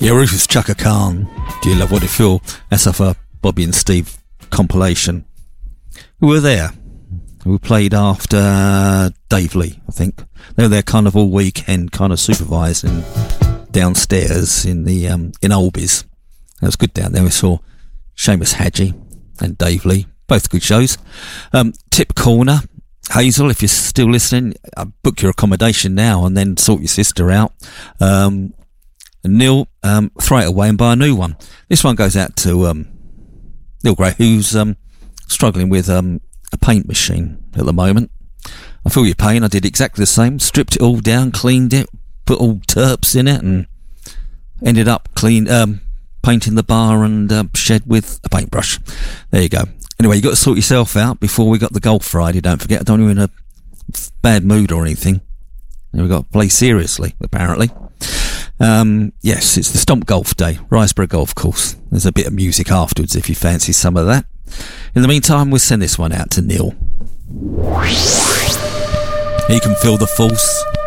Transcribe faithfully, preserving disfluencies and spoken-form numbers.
Yeah, Rufus Chaka Khan. Do you love what you feel? That's off a Bobby and Steve compilation. We were there. We played after Dave Lee, I think. They were there kind of all weekend, kind of supervising downstairs in the um, in Olbies. It was good down there. We saw Seamus Hadji and Dave Lee, both good shows. Um, Tip Corner, Hazel, if you're still listening, uh, book your accommodation now and then sort your sister out. Um, and Neil, um, throw it away and buy a new one. This one goes out to um, Neil Gray, who's um, struggling with um, a paint machine at the moment. I feel your pain. I did exactly the same. Stripped it all down, cleaned it, put all terps in it, and ended up clean um, painting the bar and uh, shed with a paintbrush. There you go. Anyway, you got to sort yourself out before we got the golf Friday. Don't forget, I don't want you in a bad mood or anything. We've got to play seriously, apparently. Um, yes, it's the Stomp Golf Day, Riseborough Golf Course. There's a bit of music afterwards if you fancy some of that. In the meantime, we'll send this one out to Neil. He can feel the force.